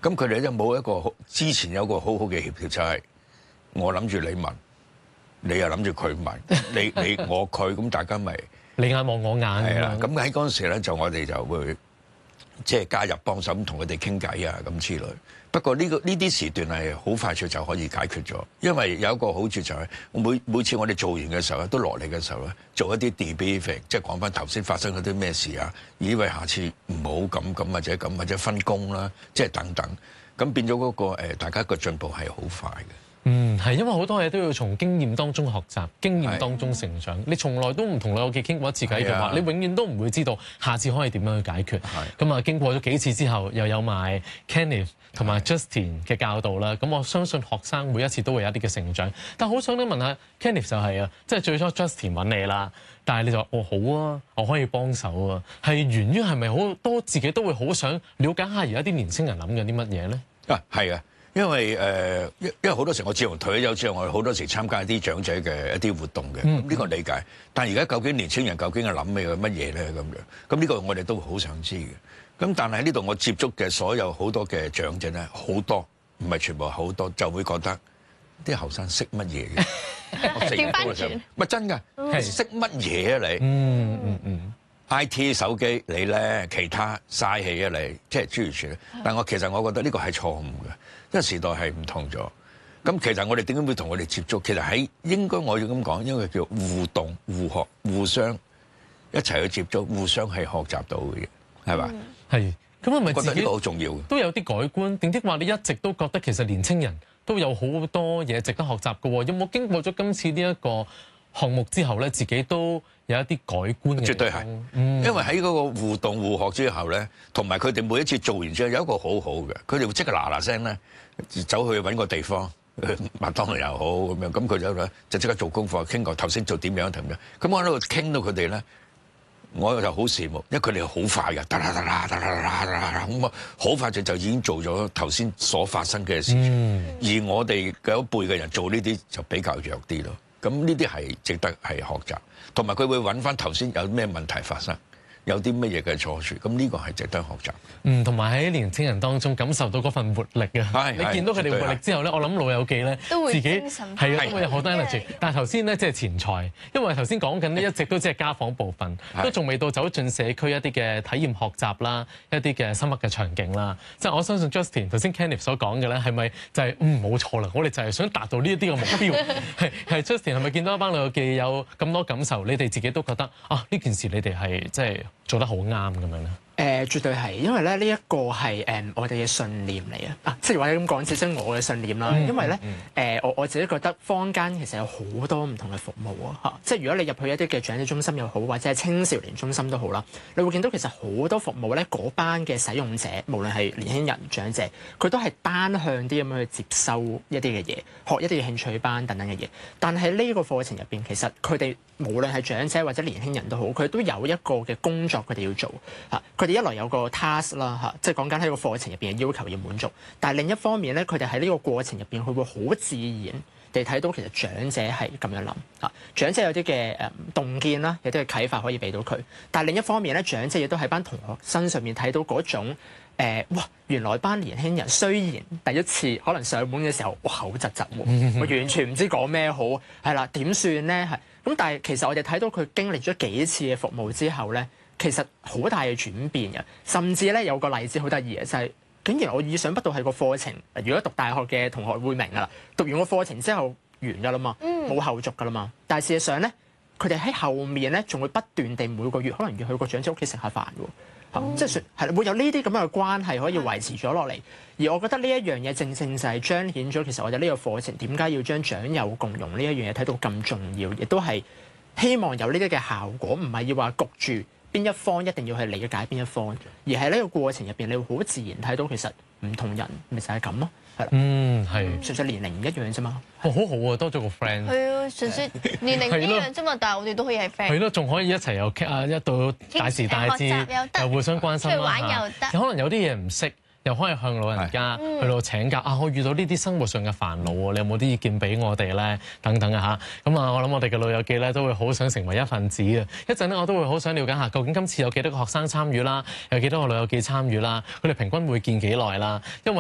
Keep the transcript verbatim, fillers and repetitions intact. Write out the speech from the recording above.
咁佢哋咧冇一個好，之前有一個好好嘅協調，就係、是、我諗住你問，你又諗住佢問，你你我佢，咁大家咪你眼望我眼。係啦，咁喺嗰陣時咧，就我哋就會即係加入幫手，咁同佢哋傾偈啊咁之類。不過呢、這個呢啲時段係好快脆就可以解決咗，因為有一個好處就係每每次我哋做完嘅時候咧，都落嚟嘅時候咧，做一啲 debriefing，即係講翻頭先發生嗰啲咩事啊，以為下次唔好咁咁或者咁或者分工啦，即係等等，咁變咗嗰、那個、呃、大家個進步係好快嘅。 嗯，係因為好多嘢都要從經驗當中學習，經驗當中成長。你從來都唔同老友記傾過一次偈嘅話，你永遠都唔會知道下次可以點樣去解決。咁啊，經過咗幾次之後，又有埋 Kenneth 同埋 Justin 嘅教導啦。咁我相信學生每一次都會有一啲嘅成長。但係好想咧問下 Kenneth 就係、是、啊，即係最初 Justin 揾你啦，但係你就話哦好啊，我可以幫手啊，係源於係咪好多自己都會好想了解下而家啲年青人諗緊啲乜嘢咧？ 啊，係啊。因為誒，因、呃、因為好多時我自從退休之後，我哋好多時參加一啲長者嘅一啲活動嘅，咁呢、嗯、個理解。但係而家究竟年青人究竟係諗咩嘅乜嘢咧？咁樣，咁呢個我哋都好想知嘅。咁但係喺呢度我接觸嘅所有好多嘅長者咧，好多唔係全部，好多就會覺得啲後生識乜嘢嘅？調翻轉，咪真㗎？識乜嘢啊你？嗯嗯嗯。I T 手機你咧，其他嘥氣啊你，即係諸如此類。但我其實我覺得呢個係錯誤嘅，因為時代係唔同咗。咁其實我哋點解會同佢哋接觸？其實喺應該我要咁講，因為叫互動、互學、互相一齊去接觸，互相係學習到嘅嘢，係嘛？係。咁係咪覺得呢個好重要？都有啲改觀，定啲話你一直都覺得其實年青人都有好多嘢值得學習嘅喎？有冇經過咗今次呢一個項目之後咧，自己都有一啲改觀嘅？絕對係，嗯、因為喺嗰個互動互學之後咧，同埋佢哋每一次做完之後有一個好好嘅，佢哋會即刻嗱嗱聲咧走去揾個地方，麥當勞又好咁樣，咁佢就咧就即刻做功課，傾過頭先做點樣點樣，咁我喺度傾到佢哋咧，我就好羨慕，因為佢哋好快嘅，得啦得啦得啦得啦得啦咁啊，好快就就已經做咗頭先所發生嘅事情，嗯、而我哋嗰一輩嘅人做呢啲就比較弱啲咯。咁呢啲係值得係學習，同埋佢會揾翻頭先有咩問題發生，有啲乜嘢嘅錯處，咁呢個係值得學習。嗯，同埋喺年青人當中感受到嗰份活力啊！你見到佢哋活力之後咧，我諗老友記咧自己係啊，都會有好多 energy。但係頭先咧即係前菜，因為頭先講緊呢，一直都只係家訪部分，都仲未到走進社區一啲嘅體驗學習啦，一啲嘅深刻嘅場景啦。即係我相信 Justin 頭先 Kenneth 所講嘅咧，係咪就係嗯冇錯啦？我哋就係想達到呢一啲嘅目標。係係 Justin 係咪見到一班老友記有咁多感受？你哋自己都覺得啊呢件事你哋係即係做得好啱咁樣咧？ 誒、呃，絕對係，因為咧呢一個係誒、呃、我哋嘅信念嚟啊！啊，即係或者咁講，即係我嘅信念啦。嗯、因為咧誒、嗯呃，我我自己覺得坊間其實有好多唔同嘅服務啊！嚇，即係如果你入去一啲嘅長者中心又好，或者係青少年中心都好啦，你會見到其實好多服務咧，嗰班嘅使用者，無論係年輕人、長者，佢都係單向啲咁樣去接收一啲嘅嘢，學一啲嘅興趣班等等嘅嘢。但係呢個課程入邊，其實佢哋無論係長者或者年輕人都好，佢都有一個嘅工作佢哋要做嚇。佢哋一來有個 task 啦嚇，即係講緊喺個課程入邊嘅要求要滿足，但係另一方面咧，佢哋喺呢個過程入邊，佢會好自然地睇到其實長者係咁樣諗嚇。長者有啲嘅誒洞見啦，有啲嘅啟發可以俾到佢，但係另一方面咧，長者亦都喺班同學身上面睇到嗰種、呃、哇，原來班年輕人雖然第一次可能上門嘅時候哇口窒窒喎，我完全唔知講咩好，係啦點算咧係咁，但係其實我哋睇到佢經歷咗幾次嘅服務之後咧。其實好大嘅轉變嘅，甚至咧有個例子好得意嘅，就係、是、竟然我意想不到係個課程，如果讀大學嘅同學會明㗎啦，讀完個課程之後完㗎啦嘛，冇後續㗎啦嘛。但係事實上咧，佢哋喺後面咧仲會不斷地每個月可能要去個長者屋企食下飯㗎喎，嗯、即係算係會有呢啲咁樣嘅關係可以維持咗落嚟。而我覺得呢一樣嘢正正就係彰顯咗其實我哋呢個課程點解要將長幼共融呢一樣嘢睇到咁重要，亦都係希望有呢啲嘅效果，唔係要話焗住邊一方一定要去理解邊一方，而係呢個過程入邊，你會好自然睇到其實唔同人咪就係咁咯，係啦。嗯，係。純粹年齡唔一樣啫嘛。哦，好好啊，多咗個 friend。係啊，純粹年齡唔一樣啫嘛，但係我哋都可以係 friend。係咯，仲可以一齊又傾啊，一到大時大節又互相關心啦。出去玩又得。可能有啲嘢唔識，又可以向老人家去到請教啊！我遇到呢啲生活上嘅煩惱喎，你有冇啲意見俾我哋咧？等等啊嚇！咁啊，我諗我哋嘅老友記咧都會好想成為一份子啊！一陣咧，我都會好想了解下，究竟今次有幾多個學生參與啦，有幾多個老友記參與啦？佢哋平均會見幾耐啦？因為